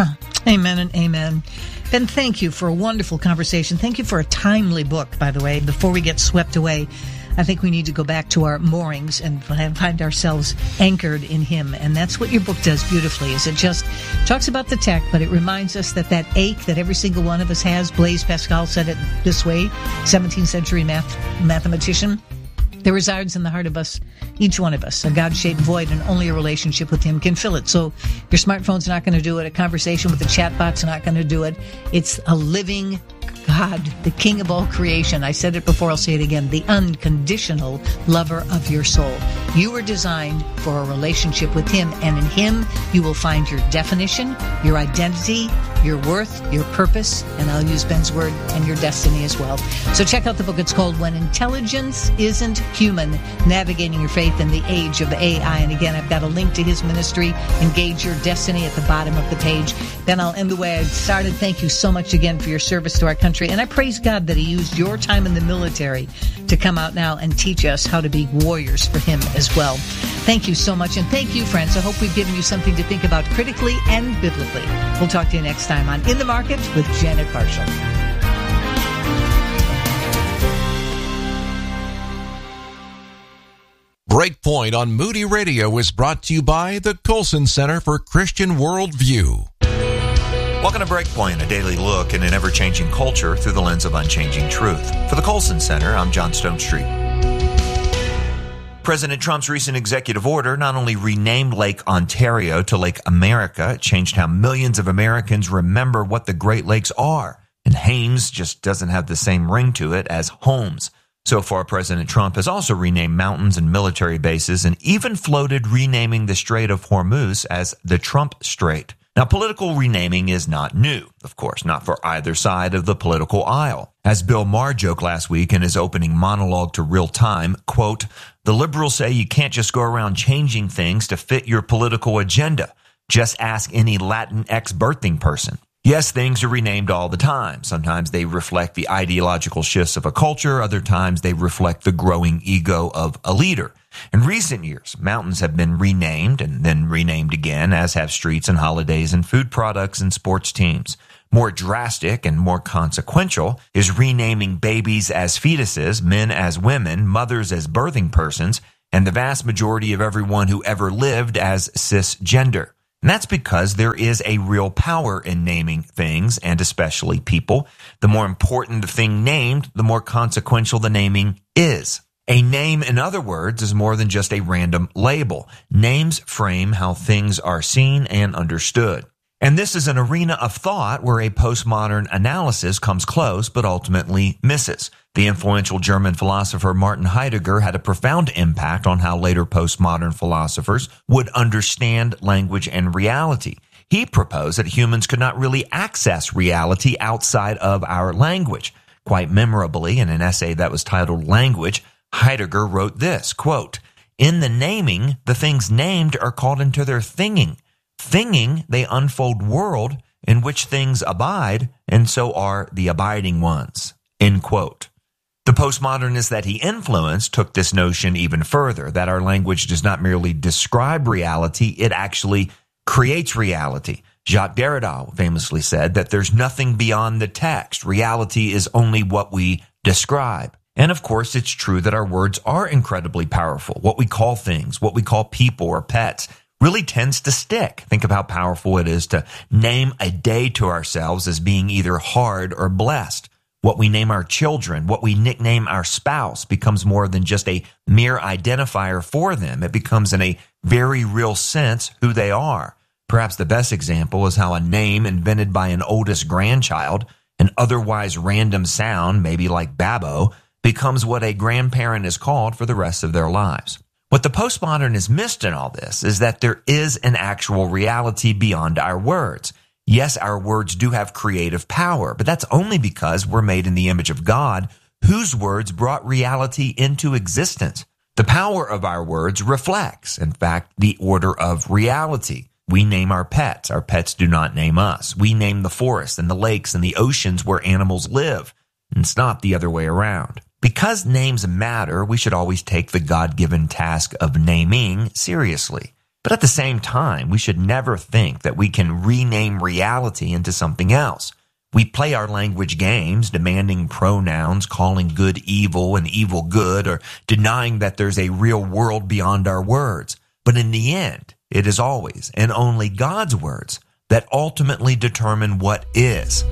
Amen and amen. Ben, thank you for a wonderful conversation. Thank you for a timely book, by the way. Before we get swept away, I think we need to go back to our moorings and find ourselves anchored in him. And that's what your book does beautifully, is it just talks about the tech, but it reminds us that ache that every single one of us has, Blaise Pascal said it this way, 17th century mathematician, there resides in the heart of us, each one of us, a God-shaped void, and only a relationship with him can fill it. So your smartphone's not going to do it. A conversation with a chatbot's not going to do it. It's a living God, the King of all creation. I said it before, I'll say it again, the unconditional lover of your soul. You were designed for a relationship with him, and in him you will find your definition, your identity, your worth, your purpose, and I'll use Ben's word, and your destiny as well. So check out the book. It's called When Intelligence Isn't Human, Navigating Your Faith in the Age of AI. And again, I've got a link to his ministry, Engage Your Destiny, at the bottom of the page. Then I'll end the way I started. Thank you so much again for your service to our country. And I praise God that he used your time in the military to come out now and teach us how to be warriors for him as well. Thank you so much. And thank you, friends. I hope we've given you something to think about critically and biblically. We'll talk to you next time on In the Market with Janet Parshall. Breakpoint on Moody Radio is brought to you by the Colson Center for Christian Worldview. Welcome to Breakpoint, a daily look in an ever-changing culture through the lens of unchanging truth. For the Colson Center, I'm John Stonestreet. President Trump's recent executive order not only renamed Lake Ontario to Lake America, it changed how millions of Americans remember what the Great Lakes are. And Hames just doesn't have the same ring to it as Holmes. So far, President Trump has also renamed mountains and military bases and even floated renaming the Strait of Hormuz as the Trump Strait. Now, political renaming is not new, of course, not for either side of the political aisle. As Bill Maher joked last week in his opening monologue to Real Time, quote, "The liberals say you can't just go around changing things to fit your political agenda. Just ask any Latinx birthing person." Yes, things are renamed all the time. Sometimes they reflect the ideological shifts of a culture. Other times they reflect the growing ego of a leader. In recent years, mountains have been renamed and then renamed again, as have streets and holidays and food products and sports teams. More drastic and more consequential is renaming babies as fetuses, men as women, mothers as birthing persons, and the vast majority of everyone who ever lived as cisgender. And that's because there is a real power in naming things, and especially people. The more important the thing named, the more consequential the naming is. A name, in other words, is more than just a random label. Names frame how things are seen and understood. And this is an arena of thought where a postmodern analysis comes close but ultimately misses. The influential German philosopher Martin Heidegger had a profound impact on how later postmodern philosophers would understand language and reality. He proposed that humans could not really access reality outside of our language. Quite memorably, in an essay that was titled Language, Heidegger wrote this, quote, "In the naming, the things named are called into their thinging. Thinging, they unfold world in which things abide, and so are the abiding ones." End quote. The postmodernists that he influenced took this notion even further, that our language does not merely describe reality, it actually creates reality. Jacques Derrida famously said that there's nothing beyond the text. Reality is only what we describe. And of course, it's true that our words are incredibly powerful. What we call things, what we call people or pets, really tends to stick. Think of how powerful it is to name a day to ourselves as being either hard or blessed. What we name our children, what we nickname our spouse becomes more than just a mere identifier for them. It becomes in a very real sense who they are. Perhaps the best example is how a name invented by an oldest grandchild, an otherwise random sound, maybe like Babbo, becomes what a grandparent is called for the rest of their lives. What the postmodern has missed in all this is that there is an actual reality beyond our words. Yes, our words do have creative power, but that's only because we're made in the image of God, whose words brought reality into existence. The power of our words reflects, in fact, the order of reality. We name our pets. Our pets do not name us. We name the forests and the lakes and the oceans where animals live. And it's not the other way around. Because names matter, we should always take the God-given task of naming seriously. But at the same time, we should never think that we can rename reality into something else. We play our language games, demanding pronouns, calling good evil and evil good, or denying that there's a real world beyond our words. But in the end, it is always and only God's words that ultimately determine what is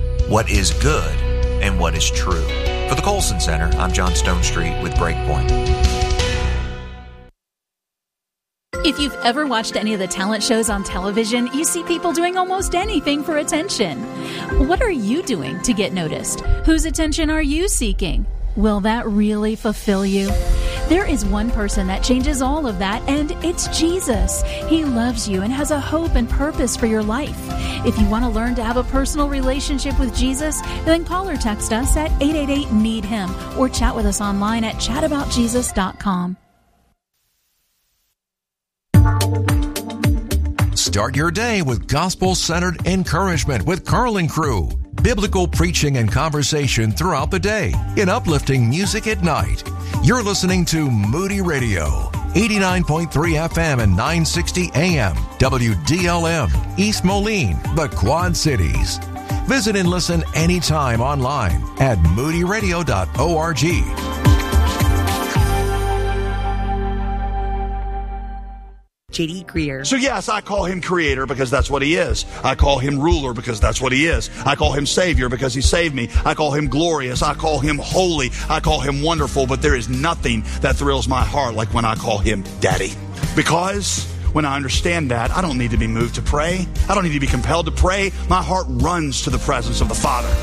good, and what is true. For the Colson Center, I'm John Stonestreet with Breakpoint. If you've ever watched any of the talent shows on television, you see people doing almost anything for attention. What are you doing to get noticed? Whose attention are you seeking? Will that really fulfill you? There is one person that changes all of that, and it's Jesus. He loves you and has a hope and purpose for your life. If you want to learn to have a personal relationship with Jesus, then call or text us at 888-NEED-HIM or chat with us online at chataboutjesus.com. Start your day with gospel-centered encouragement with Carl and Crew. Biblical preaching and conversation throughout the day in uplifting music at night. You're listening to Moody Radio, 89.3 FM and 960 AM, WDLM, East Moline, the Quad Cities. Visit and listen anytime online at moodyradio.org. J.D. Greear. So yes, I call him creator because that's what he is. I call him ruler because that's what he is. I call him savior because he saved me. I call him glorious. I call him holy. I call him wonderful. But there is nothing that thrills my heart like when I call him daddy. Because when I understand that, I don't need to be moved to pray. I don't need to be compelled to pray. My heart runs to the presence of the Father.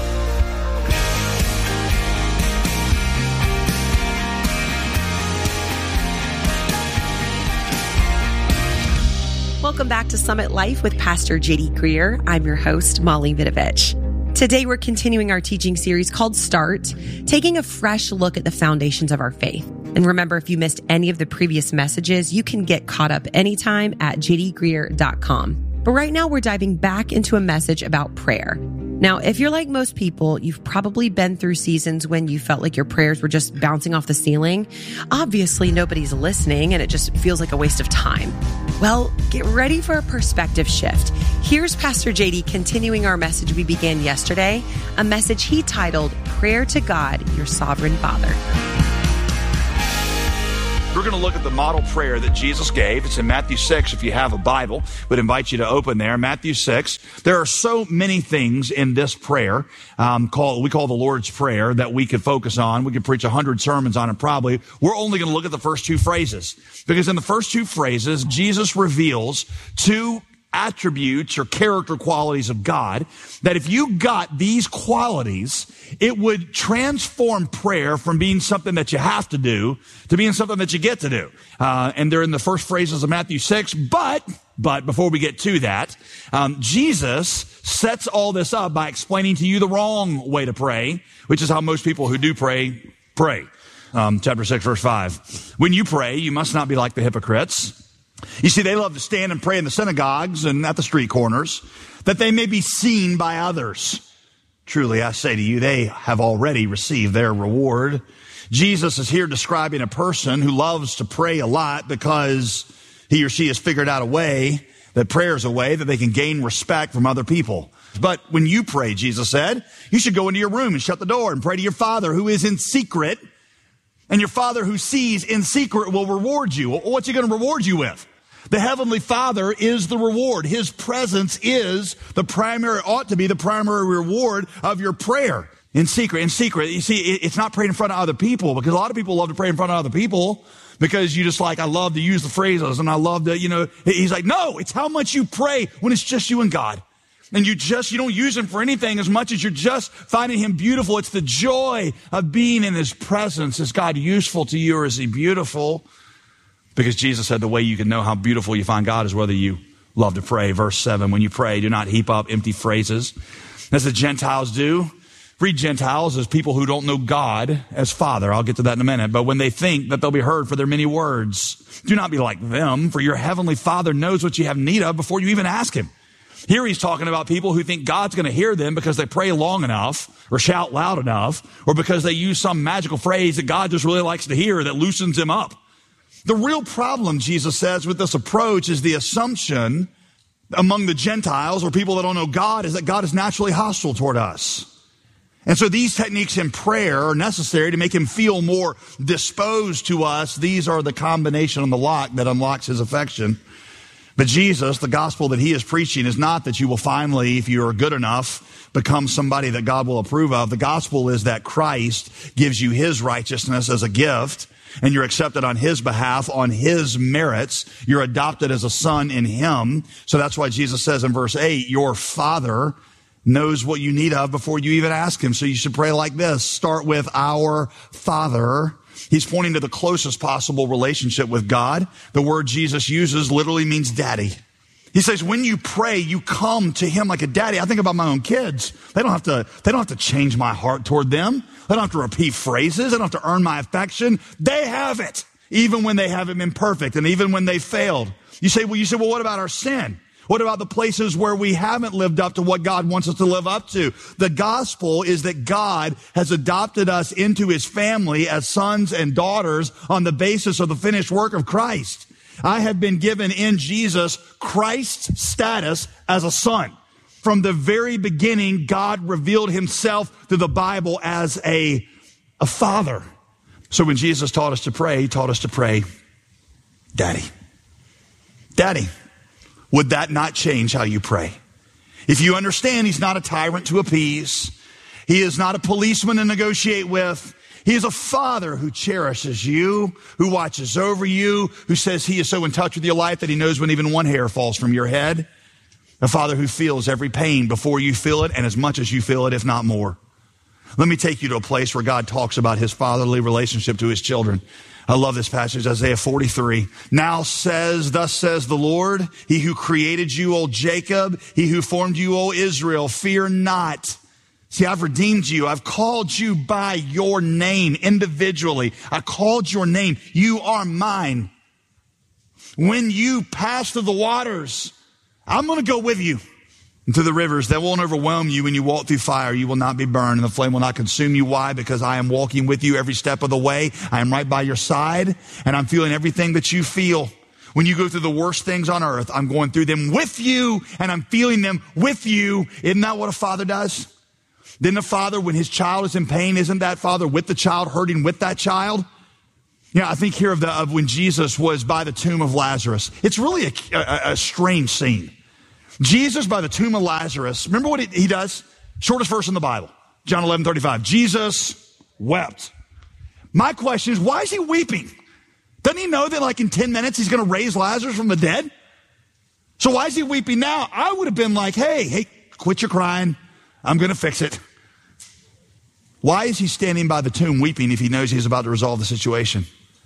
Welcome back to Summit Life with Pastor J.D. Greear. I'm your host, Molly Vidovich. Today, we're continuing our teaching series called Start, taking a fresh look at the foundations of our faith. And remember, if you missed any of the previous messages, you can get caught up anytime at jdgreear.com. But right now, we're diving back into a message about prayer. Now, if you're like most people, you've probably been through seasons when you felt like your prayers were just bouncing off the ceiling. Obviously, nobody's listening and it just feels like a waste of time. Well, get ready for a perspective shift. Here's Pastor JD continuing our message we began yesterday, a message he titled, Prayer to God, Your Sovereign Father. We're going to look at the model prayer that Jesus gave. It's in Matthew 6. If you have a Bible, we'd invite you to open there. Matthew 6. There are so many things in this prayer, we call the Lord's Prayer, that we could focus on. We could preach 100 sermons on it probably. We're only going to look at the first two phrases. Because in the first two phrases, Jesus reveals two attributes or character qualities of God, that if you got these qualities, it would transform prayer from being something that you have to do to being something that you get to do. And they're in the first phrases of Matthew 6. But before we get to that, Jesus sets all this up by explaining to you the wrong way to pray, which is how most people who do pray. Chapter 6, verse 5. When you pray, you must not be like the hypocrites. You see, they love to stand and pray in the synagogues and at the street corners, that they may be seen by others. Truly, I say to you, they have already received their reward. Jesus is here describing a person who loves to pray a lot because he or she has figured out a way, that prayer is a way that they can gain respect from other people. But when you pray, Jesus said, you should go into your room and shut the door and pray to your Father who is in secret. And your Father who sees in secret will reward you. What's he going to reward you with? The Heavenly Father is the reward. His presence is ought to be the primary reward of your prayer. In secret. You see, it's not praying in front of other people, because a lot of people love to pray in front of other people because you just I love to use the phrases and I love to, he's like, no, it's how much you pray when it's just you and God. And you don't use him for anything as much as you're just finding him beautiful. It's the joy of being in his presence. Is God useful to you, or is he beautiful? Because Jesus said the way you can know how beautiful you find God is whether you love to pray. Verse 7, when you pray, do not heap up empty phrases as the Gentiles do. Read Gentiles as people who don't know God as Father. I'll get to that in a minute. But when they think that they'll be heard for their many words, do not be like them, for your heavenly Father knows what you have need of before you even ask him. Here he's talking about people who think God's going to hear them because they pray long enough or shout loud enough or because they use some magical phrase that God just really likes to hear that loosens him up. The real problem, Jesus says, with this approach is the assumption among the Gentiles or people that don't know God is that God is naturally hostile toward us. And so these techniques in prayer are necessary to make him feel more disposed to us. These are the combination on the lock that unlocks his affection. But Jesus, the gospel that he is preaching, is not that you will finally, if you are good enough, become somebody that God will approve of. The gospel is that Christ gives you his righteousness as a gift, and you're accepted on his behalf, on his merits. You're adopted as a son in him. So that's why Jesus says in verse 8, your Father knows what you need of before you even ask him. So you should pray like this. Start with our Father. He's pointing to the closest possible relationship with God. The word Jesus uses literally means daddy. He says, when you pray, you come to him like a daddy. I think about my own kids. They don't have to change my heart toward them. They don't have to repeat phrases. They don't have to earn my affection. They have it, even when they haven't been perfect and even when they failed. You say, well, what about our sin? What about the places where we haven't lived up to what God wants us to live up to? The gospel is that God has adopted us into his family as sons and daughters on the basis of the finished work of Christ. I have been given in Jesus Christ's status as a son. From the very beginning, God revealed himself through the Bible as a father. So when Jesus taught us to pray, he taught us to pray, Daddy. Daddy, would that not change how you pray? If you understand he's not a tyrant to appease, he is not a policeman to negotiate with, he is a father who cherishes you, who watches over you, who says he is so in touch with your life that he knows when even one hair falls from your head. A father who feels every pain before you feel it and as much as you feel it, if not more. Let me take you to a place where God talks about his fatherly relationship to his children. I love this passage, Isaiah 43. Thus says the Lord, he who created you, O Jacob, he who formed you, O Israel, fear not. See, I've redeemed you. I've called you by your name individually. I called your name. You are mine. When you pass through the waters, I'm going to go with you. And through the rivers that won't overwhelm you. When you walk through fire, you will not be burned, and the flame will not consume you. Why? Because I am walking with you every step of the way. I am right by your side, and I'm feeling everything that you feel. When you go through the worst things on earth, I'm going through them with you, and I'm feeling them with you. Isn't that what a father does? Then the father, when his child is in pain, isn't that father with the child, hurting with that child? I think here of when Jesus was by the tomb of Lazarus. It's really a strange scene. Jesus by the tomb of Lazarus. Remember what he does? Shortest verse in the Bible. John 11:35. Jesus wept. My question is, why is he weeping? Doesn't he know that like in 10 minutes he's going to raise Lazarus from the dead? So why is he weeping now? I would have been like, hey, quit your crying. I'm going to fix it. Why is he standing by the tomb weeping if he knows he's about to resolve the situation?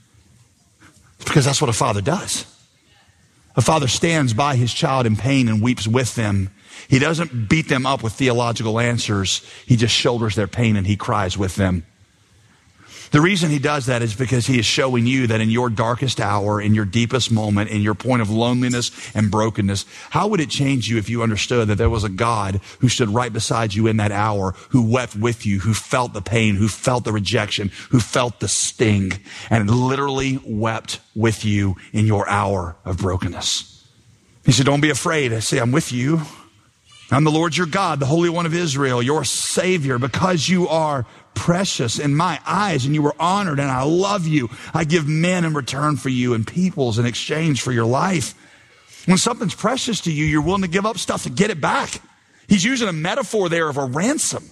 It's because that's what a father does. A father stands by his child in pain and weeps with them. He doesn't beat them up with theological answers. He just shoulders their pain and he cries with them. The reason he does that is because he is showing you that in your darkest hour, in your deepest moment, in your point of loneliness and brokenness, how would it change you if you understood that there was a God who stood right beside you in that hour, who wept with you, who felt the pain, who felt the rejection, who felt the sting, and literally wept with you in your hour of brokenness. He said, don't be afraid. I say, I'm with you. I'm the Lord your God, the Holy One of Israel, your Savior, because you are precious in my eyes and you were honored and I love you. I give men in return for you and peoples in exchange for your life. When something's precious to you, you're willing to give up stuff to get it back. He's using a metaphor there of a ransom.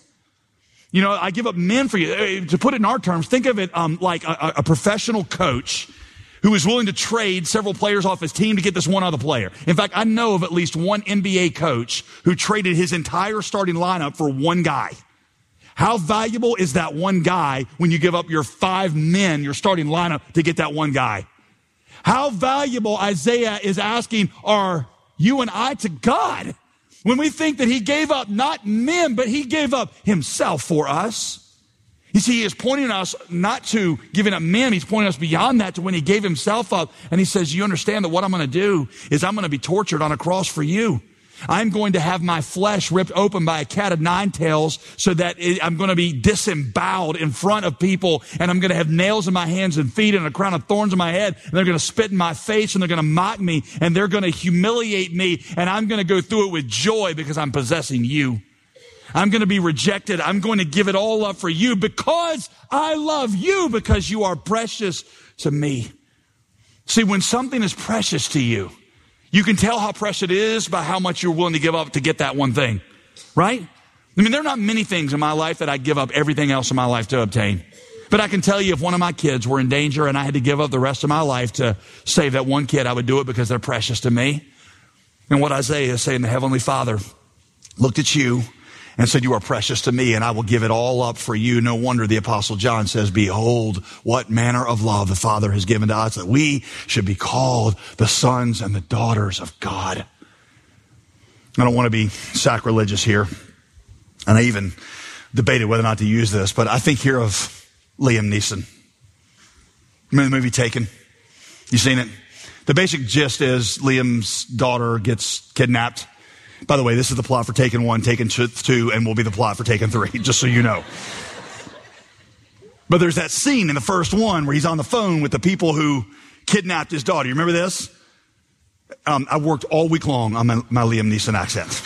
I give up men for you. To put it in our terms, think of it like a professional coach who is willing to trade several players off his team to get this one other player. In fact, I know of at least one NBA coach who traded his entire starting lineup for one guy. How valuable is that one guy when you give up your 5 men, your starting lineup, to get that one guy? How valuable, Isaiah is asking, are you and I to God when we think that he gave up not men, but he gave up himself for us? You see, he is pointing us not to giving up men. He's pointing us beyond that to when he gave himself up. And he says, you understand that what I'm going to do is I'm going to be tortured on a cross for you. I'm going to have my flesh ripped open by a cat of 9 tails so that I'm going to be disemboweled in front of people, and I'm going to have nails in my hands and feet and a crown of thorns in my head, and they're going to spit in my face and they're going to mock me and they're going to humiliate me, and I'm going to go through it with joy because I'm possessing you. I'm going to be rejected. I'm going to give it all up for you because I love you, because you are precious to me. See, when something is precious to you, you can tell how precious it is by how much you're willing to give up to get that one thing, right? I mean, there are not many things in my life that I give up everything else in my life to obtain. But I can tell you if one of my kids were in danger and I had to give up the rest of my life to save that one kid, I would do it because they're precious to me. And what Isaiah is saying, the Heavenly Father looked at you and said, you are precious to me, and I will give it all up for you. No wonder the Apostle John says, behold, what manner of love the Father has given to us, that we should be called the sons and the daughters of God. I don't want to be sacrilegious here, and I even debated whether or not to use this, but I think here of Liam Neeson. Remember the movie Taken? You seen it? The basic gist is Liam's daughter gets kidnapped. By the way, this is the plot for Taken 1, Taken 2, and will be the plot for Taken 3, just so you know. But there's that scene in the first one where he's on the phone with the people who kidnapped his daughter. You remember this? I worked all week long on my Liam Neeson accent.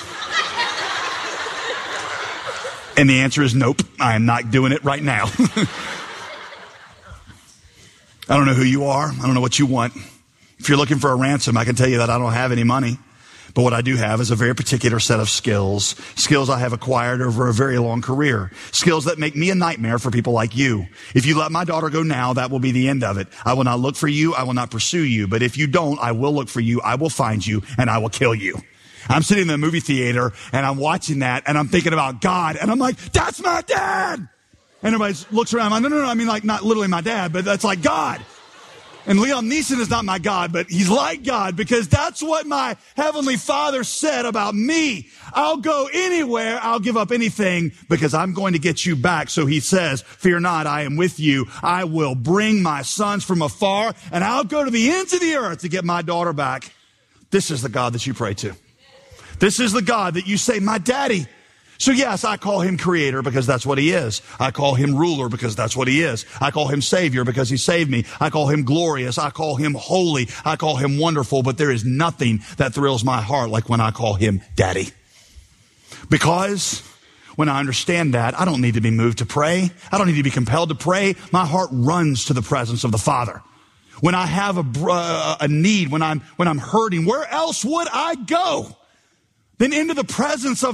And the answer is nope, I am not doing it right now. I don't know who you are. I don't know what you want. If you're looking for a ransom, I can tell you that I don't have any money. But what I do have is a very particular set of skills I have acquired over a very long career, skills that make me a nightmare for people like you. If you let my daughter go now, that will be the end of it. I will not look for you. I will not pursue you. But if you don't, I will look for you. I will find you and I will kill you. I'm sitting in the movie theater and I'm watching that and I'm thinking about God and I'm like, that's my dad. And everybody looks around. I'm like, no. I mean, like, not literally my dad, but that's like God. And Liam Neeson is not my God, but he's like God because that's what my Heavenly Father said about me. I'll go anywhere. I'll give up anything because I'm going to get you back. So he says, fear not, I am with you. I will bring my sons from afar and I'll go to the ends of the earth to get my daughter back. This is the God that you pray to. This is the God that you say, my daddy. So yes, I call him creator because that's what he is. I call him ruler because that's what he is. I call him savior because he saved me. I call him glorious. I call him holy. I call him wonderful. But there is nothing that thrills my heart like when I call him daddy. Because when I understand that, I don't need to be moved to pray. I don't need to be compelled to pray. My heart runs to the presence of the Father. When I have a need, when I'm hurting, where else would I go than into the presence of